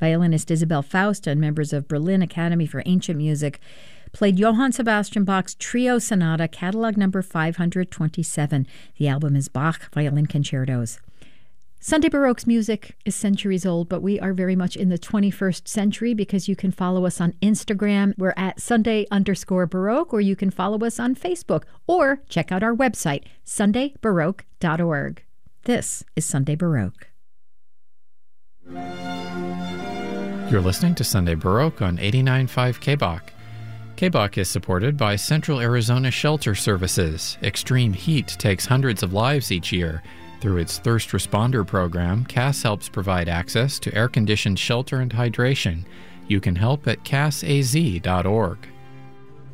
Violinist Isabel Faust and members of Berlin Academy for Ancient Music played Johann Sebastian Bach's Trio Sonata, catalog number 527. The album is Bach Violin Concertos. Sunday Baroque's music is centuries old, but we are very much in the 21st century because you can follow us on Instagram. We're at Sunday_Baroque, or you can follow us on Facebook, or check out our website, sundaybaroque.org. This is Sunday Baroque. You're listening to Sunday Baroque on 89.5 KBOC. KBOC is supported by Central Arizona Shelter Services. Extreme heat takes hundreds of lives each year. Through its Thirst Responder program, CAS helps provide access to air-conditioned shelter and hydration. You can help at casaz.org.